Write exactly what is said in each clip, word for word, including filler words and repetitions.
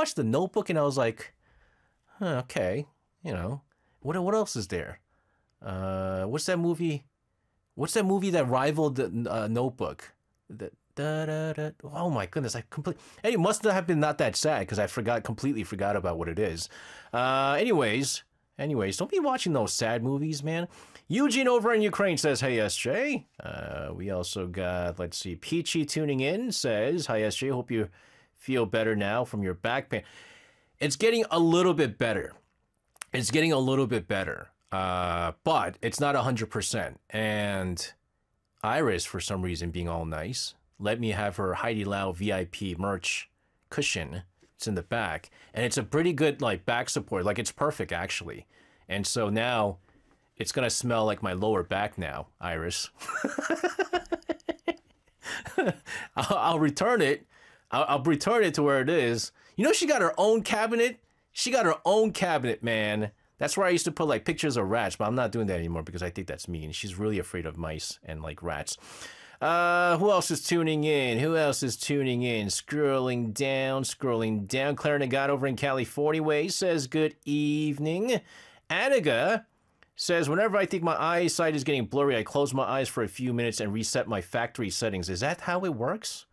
watched The Notebook and I was like, huh, okay, you know, what what else is there? Uh, what's that movie? What's that movie that rivaled the uh, Notebook? The, da, da, da. Oh my goodness, I completely. Hey, it must not have been not that sad because I forgot completely forgot about what it is. Uh, anyways, anyways, don't be watching those sad movies, man. Eugene over in Ukraine says, "Hey S J." Uh, we also got, let's see, Peachy tuning in says, "Hi S J, hope you feel better now from your back pain." It's getting a little bit better. It's getting a little bit better. Uh, but it's not one hundred percent. And Iris, for some reason, being all nice, let me have her Heidi Lau V I P merch cushion. It's in the back. And it's a pretty good like back support. Like, it's perfect, actually. And so now it's going to smell like my lower back now, Iris. I'll, I'll return it. I'll, I'll return it to where it is. You know, she got her own cabinet. She got her own cabinet, man. That's where I used to put like pictures of rats, but I'm not doing that anymore because I think that's mean. She's really afraid of mice and like rats. Uh, who else is tuning in? Who else is tuning in? Scrolling down, scrolling down. Claire Nagat over in California Way says, good evening. Aniga says, whenever I think my eyesight is getting blurry, I close my eyes for a few minutes and reset my factory settings. Is that how it works?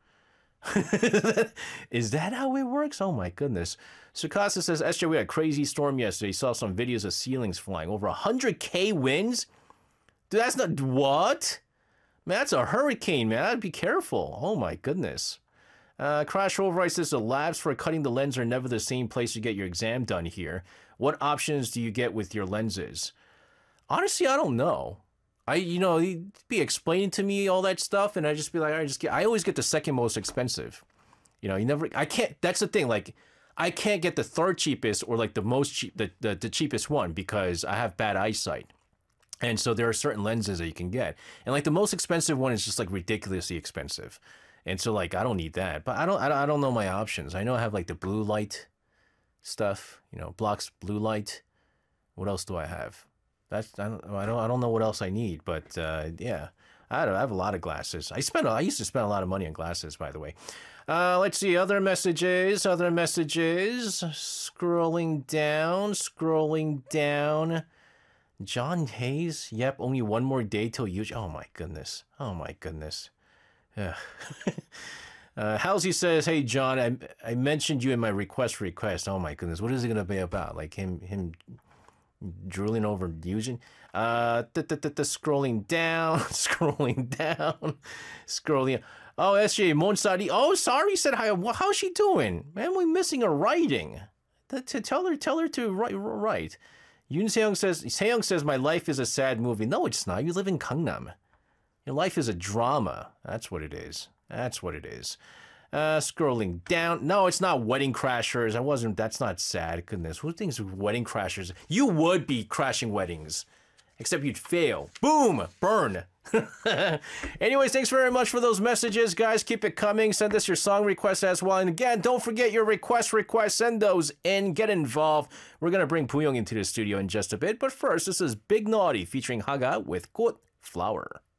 Is that how it works? Oh my goodness. Sukasa says, S J, we had a crazy storm yesterday. Saw some videos of ceilings flying. Over one hundred K winds? Dude, that's not... What? Man, that's a hurricane, man. I'd be careful. Oh my goodness. Uh, Crash Override says, the labs for cutting the lens are never the same place you get your exam done here. What options do you get with your lenses? Honestly, I don't know. I, you know, he'd be explaining to me all that stuff, and I just be like, I just get, I always get the second most expensive. You know, you never, I can't, that's the thing, like, I can't get the third cheapest or like the most cheap, the, the, the cheapest one because I have bad eyesight. And so there are certain lenses that you can get. And like the most expensive one is just like ridiculously expensive. And so like, I don't need that, but I don't, I don't know my options. I know I have like the blue light stuff, you know, blocks blue light. What else do I have? That's, I don't, I don't, I don't know what else I need, but uh, yeah, I, don't, I have a lot of glasses. I spend, I used to spend a lot of money on glasses, by the way. Uh, let's see, other messages, other messages, scrolling down, scrolling down. John Hayes, yep, only one more day till you, oh my goodness, oh my goodness. Yeah. uh, Halsey says, hey John, I, I mentioned you in my request request. Oh my goodness, what is it going to be about? Like him, him, drooling over Eugene. Uh, th th th th scrolling down, scrolling down, scrolling. Oh, S J Monsari. Oh, sorry, said hi. How's she doing? Man, we're missing her writing. To tell her, tell her to write. Write. Yoon Seong says. Seong says my life is a sad movie. No, it's not. You live in Gangnam. Your life is a drama. That's what it is. That's what it is. Uh, scrolling down. No, it's not Wedding Crashers. I wasn't. That's not sad. Goodness, who thinks of Wedding Crashers? You would be crashing weddings, except you'd fail. Boom, burn. Anyways, thanks very much for those messages, guys. Keep it coming. Send us your song requests as well. And again, don't forget your request requests. Send those in. Get involved. We're gonna bring Pooyoung into the studio in just a bit. But first, this is Big Naughty featuring Haga with Good Flower.